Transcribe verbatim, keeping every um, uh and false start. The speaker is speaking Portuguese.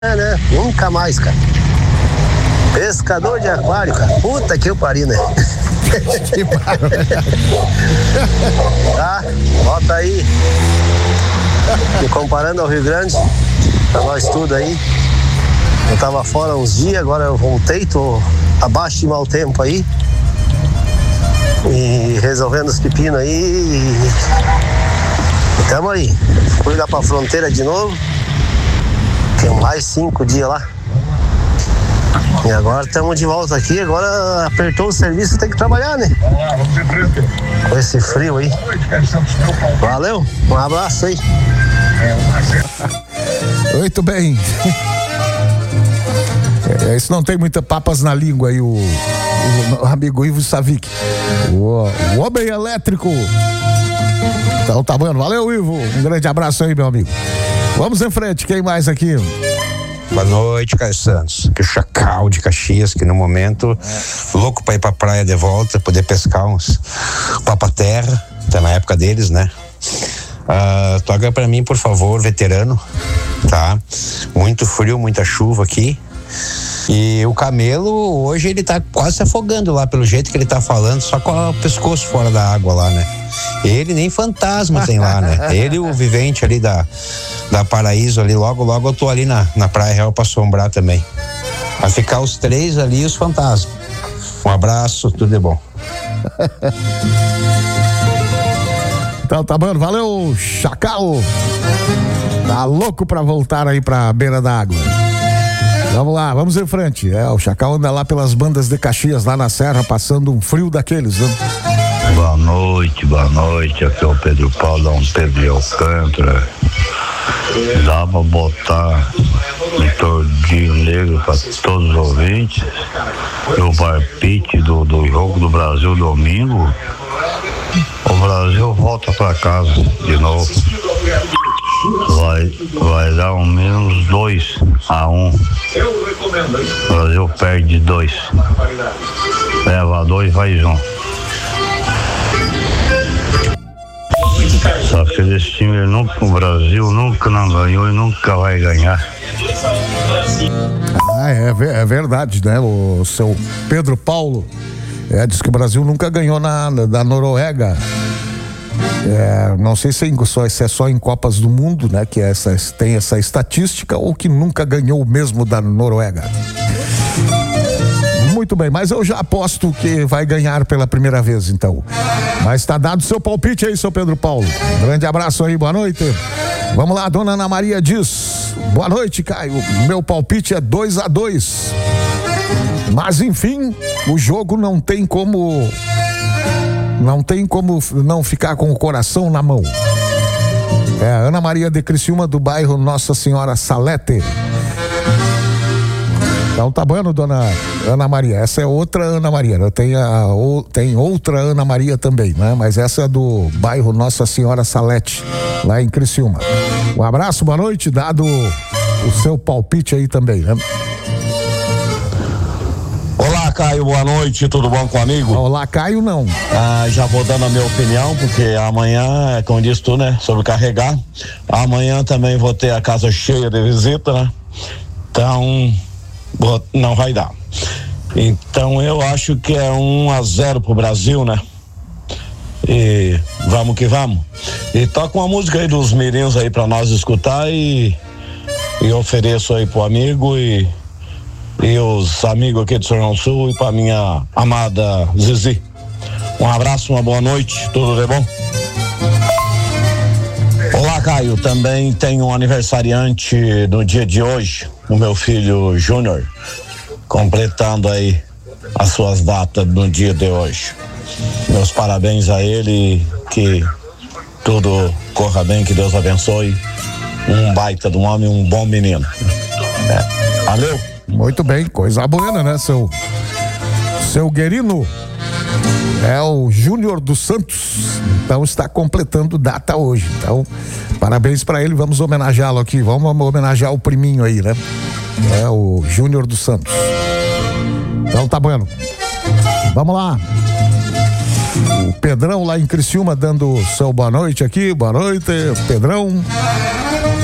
É, né? Nunca mais, cara. Pescador de aquário, cara. Puta que eu pariu, né? Que barulho. Tá, bota aí. Me comparando ao Rio Grande, pra nós tudo aí. Eu tava fora uns dias, agora eu voltei, tô abaixo de mau tempo aí. E resolvendo os pepinos aí. E tamo aí. Fui lá pra fronteira de novo. Tem mais cinco dias lá. E agora estamos de volta aqui. Agora apertou o serviço, tem que trabalhar, né? Com esse frio aí. Valeu, um abraço aí. Muito bem. É, esse não tem muita papas na língua aí, o, o, o amigo Ivo Savic. O, o homem elétrico. Então tá bom, valeu, Ivo. Um grande abraço aí, meu amigo. Vamos em frente, quem mais aqui? Boa noite, Caio Santos. Que o Chacal de Caxias, que no momento, é. louco pra ir pra praia de volta, poder pescar uns papa-terra, tá na época deles, né? Uh, toca pra mim, por favor, veterano, tá? Muito frio, muita chuva aqui. E o Camelo, hoje ele tá quase se afogando lá, pelo jeito que ele tá falando, só com o pescoço fora da água lá, né? Ele nem fantasma tem lá, né? Ele, o vivente ali da, da Paraíso ali, logo, logo eu tô ali na, na Praia Real pra assombrar também. Vai ficar os três ali e os fantasmas. Um abraço, tudo de bom. Então tá bom, valeu, Chacal. Tá louco pra voltar aí pra beira da água. Vamos lá, vamos em frente. É, o Chacal anda lá pelas bandas de Caxias, lá na Serra, passando um frio daqueles, né? Boa noite, boa noite. Aqui é o Pedro Paulo, Dom Pedro de Alcântara. Dá pra botar um tordinho negro pra todos os ouvintes. E o palpite do, do jogo do Brasil domingo. O Brasil volta pra casa de novo. Vai, vai dar um menos dois a um. O Brasil perde dois. Leva dois, faz um. Só que esse time nunca, o Brasil nunca não ganhou e nunca vai ganhar. Ah, é, é verdade, né? O seu Pedro Paulo é, diz que o Brasil nunca ganhou na, da Noruega. É, não sei se é, só, se é só em Copas do Mundo, né? Que essa, tem essa estatística, ou que nunca ganhou mesmo da Noruega. Muito bem, mas eu já aposto que vai ganhar pela primeira vez, então. Mas tá dado seu palpite aí, seu Pedro Paulo. Um grande abraço aí, boa noite. Vamos lá, dona Ana Maria diz: boa noite, Caio. Meu palpite é dois a dois. Mas enfim, o jogo não tem como. Não tem como não ficar com o coração na mão. É a Ana Maria de Criciúma, do bairro Nossa Senhora Salete. Então tá bom, dona Ana Maria. Essa é outra Ana Maria. Tem, a, o, tem outra Ana Maria também, né? Mas essa é do bairro Nossa Senhora Salete, lá em Criciúma. Um abraço, boa noite, dado o seu palpite aí também, né? Olá, Caio, boa noite, tudo bom com o amigo? Olá, Caio, não. Ah, já vou dando a minha opinião, porque amanhã, como disse tu, né, sobrecarregar. Amanhã também vou ter a casa cheia de visita, né? Então, não vai dar. Então, eu acho que é um a zero pro Brasil, né? E vamos que vamos. E toca uma música aí dos mirins aí pra nós escutar e, e ofereço aí pro amigo e e os amigos aqui de São João Sul e para minha amada Zizi. Um abraço, uma boa noite, tudo de bom? Olá, Caio, também tenho um aniversariante no dia de hoje, o meu filho Júnior, completando aí as suas datas no dia de hoje. Meus parabéns a ele, que tudo corra bem, que Deus abençoe. Um baita de um homem, um bom menino. É. Valeu! Muito bem, coisa boa, né, seu seu Guerino? É o Júnior dos Santos, então está completando data hoje. Então, parabéns para ele, vamos homenageá-lo aqui, vamos homenagear o priminho aí, né? É o Júnior dos Santos. Então tá bom. Vamos lá. O Pedrão lá em Criciúma dando seu boa noite aqui, boa noite, Pedrão.